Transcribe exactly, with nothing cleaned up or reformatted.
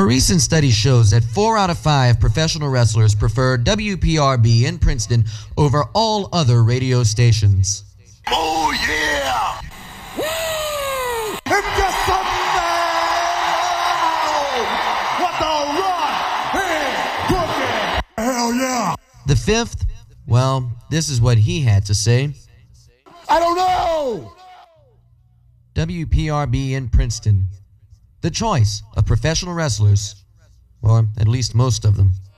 A recent study shows that four out of five professional wrestlers prefer W P R B in Princeton over all other radio stations. Oh, yeah! Woo! It's just a man! What the rock is cooking! Hell yeah! The fifth, well, this is what he had to say. I don't know! W P R B in Princeton. The choice of professional wrestlers, or at least most of them.